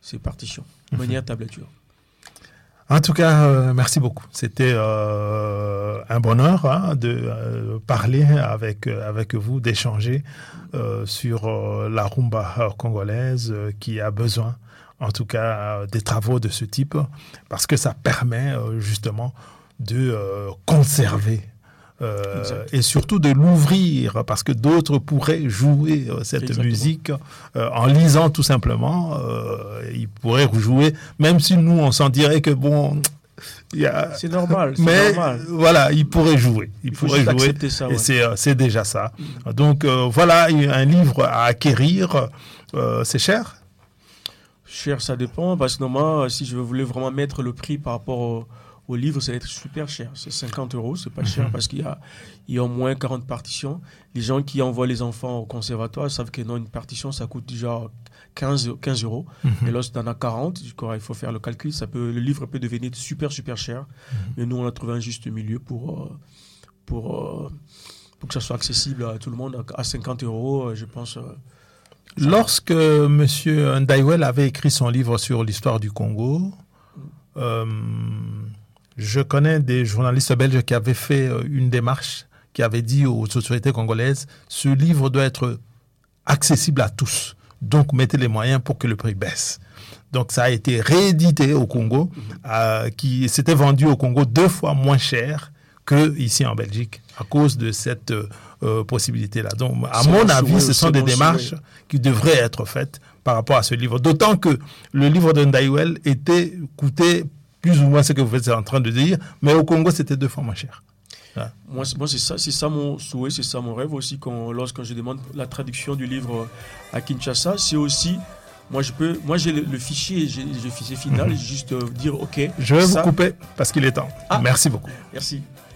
ces partitions, de manière tablature. En tout cas, merci beaucoup. C'était un bonheur de parler avec vous, d'échanger sur la rumba congolaise qui a besoin, en tout cas, des travaux de ce type, parce que ça permet justement de conserver et surtout de l'ouvrir, parce que d'autres pourraient jouer cette musique en lisant tout simplement. Ils pourraient jouer, même si nous, on s'en dirait que bon... C'est normal. Mais voilà, ils pourraient jouer. Il faut juste accepter ça. Et c'est déjà ça. Donc voilà, un livre à acquérir, c'est cher? Cher, ça dépend, parce que normalement, si je voulais vraiment mettre le prix par rapport au livre, ça va être super cher. C'est 50 €, c'est pas cher, parce qu'il y a au moins 40 partitions. Les gens qui envoient les enfants au conservatoire savent que non, une partition, ça coûte déjà 15 €. Et lorsque tu en as 40, il faut faire le calcul. Le livre peut devenir super, super cher. Mais nous, on a trouvé un juste milieu pour que ça soit accessible à tout le monde. À 50 €, je pense... Lorsque M. Ndaiwel avait écrit son livre sur l'histoire du Congo, je connais des journalistes belges qui avaient fait une démarche, qui avaient dit aux autorités congolaises, ce livre doit être accessible à tous. Donc, mettez les moyens pour que le prix baisse. Donc, ça a été réédité au Congo, qui s'était vendu au Congo 2 fois moins cher qu'ici en Belgique, à cause de cette possibilité-là. Donc, à mon avis, ce sont des démarches qui devraient être faites par rapport à ce livre. D'autant que le livre de Ndaiwel coûtait plus ou moins ce que vous êtes en train de dire, mais au Congo, c'était 2 fois moins cher. Ouais. Moi, c'est ça mon souhait, c'est ça mon rêve aussi. Lorsque je demande la traduction du livre à Kinshasa, c'est aussi... Moi, j'ai le fichier, j'ai le fichier final, juste dire OK. Je vais vous couper parce qu'il est temps. Merci beaucoup. Merci.